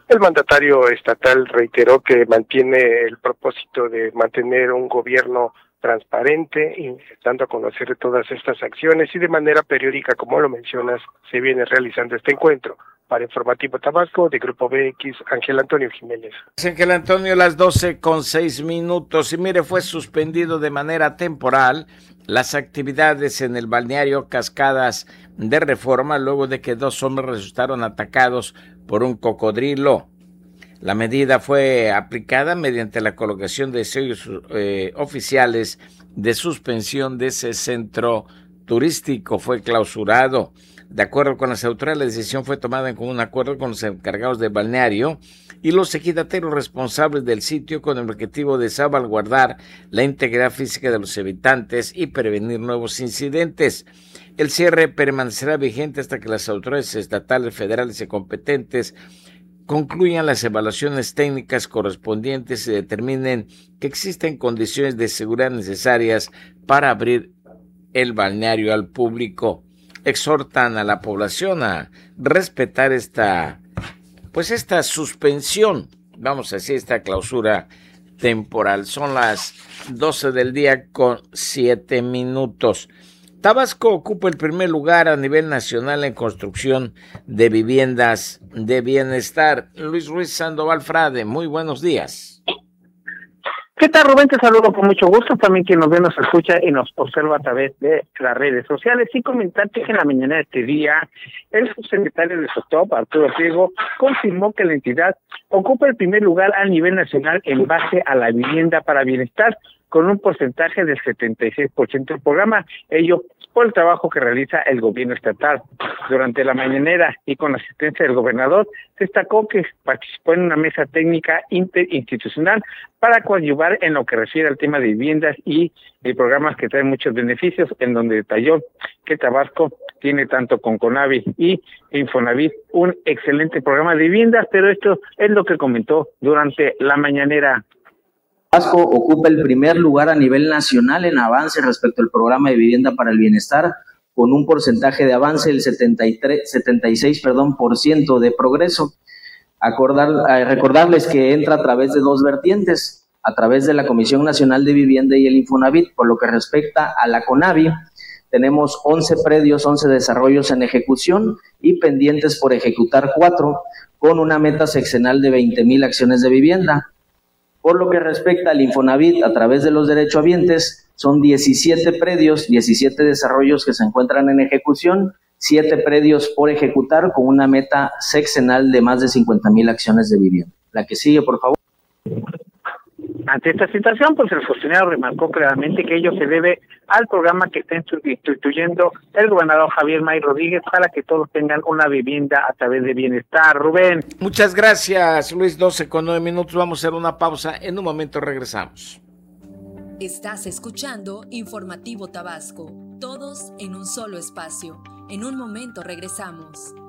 El mandatario estatal reiteró que mantiene el propósito de mantener un gobierno transparente y dando a conocer todas estas acciones, y de manera periódica, como lo mencionas, se viene realizando este encuentro. Para Informativo Tabasco, de Grupo BX, Ángel Antonio Jiménez. Ángel Antonio, las 12:06. Y mire, fue suspendido de manera temporal las actividades en el balneario Cascadas de Reforma luego de que 2 hombres resultaron atacados por un cocodrilo. La medida fue aplicada mediante la colocación de sellos oficiales de suspensión de ese centro turístico. Fue clausurado. De acuerdo con las autoridades, la decisión fue tomada en común acuerdo con los encargados del balneario y los ejidatarios responsables del sitio, con el objetivo de salvaguardar la integridad física de los habitantes y prevenir nuevos incidentes. El cierre permanecerá vigente hasta que las autoridades estatales, federales y competentes concluyan las evaluaciones técnicas correspondientes y determinen que existen condiciones de seguridad necesarias para abrir el balneario al público. Exhortan a la población a respetar esta suspensión, vamos a decir, esta clausura temporal. Son las 12:07. Tabasco ocupa el primer lugar a nivel nacional en construcción de viviendas de bienestar. Luis Ruiz Sandoval Frade, muy buenos días. ¿Qué tal, Rubén? Te saludo con mucho gusto. También quien nos ve, nos escucha y nos observa a través de las redes sociales. Y comentarte que en la mañana de este día, el subsecretario de SOSTOP, Arturo Priego, confirmó que la entidad ocupa el primer lugar a nivel nacional en base a la vivienda para bienestar, con un porcentaje del 76% del programa, ello por el trabajo que realiza el gobierno estatal. Durante la mañanera y con la asistencia del gobernador, destacó que participó en una mesa técnica interinstitucional para coadyuvar en lo que refiere al tema de viviendas y programas que traen muchos beneficios, en donde detalló que Tabasco tiene tanto con CONAVI y Infonavit un excelente programa de viviendas, pero esto es lo que comentó durante la mañanera. Tabasco ocupa el primer lugar a nivel nacional en avance respecto al programa de vivienda para el bienestar, con un porcentaje de avance del 76% de progreso. Recordarles que entra a través de 2 vertientes, a través de la Comisión Nacional de Vivienda y el Infonavit. Por lo que respecta a la CONAVI, tenemos 11 predios, 11 desarrollos en ejecución y pendientes por ejecutar 4, con una meta sexenal de 20,000 acciones de vivienda. Por lo que respecta al Infonavit, a través de los derechohabientes, son 17 predios, 17 desarrollos que se encuentran en ejecución, 7 predios por ejecutar, con una meta sexenal de más de 50,000 acciones de vivienda. La que sigue, por favor. Ante esta situación, pues el funcionario remarcó claramente que ello se debe al programa que está instituyendo el gobernador Javier May Rodríguez para que todos tengan una vivienda a través de bienestar. Rubén. Muchas gracias, Luis. 12:09. Vamos a hacer una pausa. En un momento regresamos. Estás escuchando Informativo Tabasco. Todos en un solo espacio. En un momento regresamos.